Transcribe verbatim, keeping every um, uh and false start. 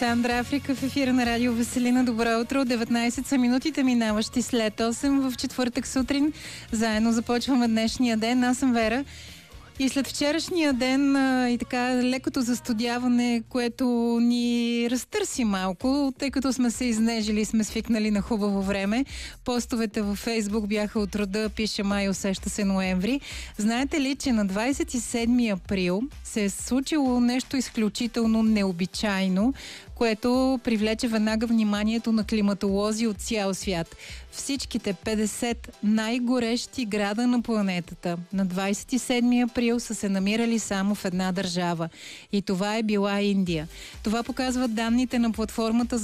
Сандра Африка в ефира на Радио Веселина. Добро утро. деветнайсет са минутите минаващи след осем в четвъртък сутрин. Заедно започваме днешния ден. Аз съм Вера. И след вчерашния ден а, и така лекото застудяване, което ни разтърси малко, тъй като сме се изнежили и сме свикнали на хубаво време. Постовете във Фейсбук бяха от рода "Пише май, усеща се ноември". Знаете ли, че на двайсет и седми април се е случило нещо изключително необичайно, което привлече веднага вниманието на климатолози от цял свят. Всичките петдесет най-горещи града на планетата на двайсет и седми април са се намирали само в една държава. И това е била Индия. Това показват данните на платформата за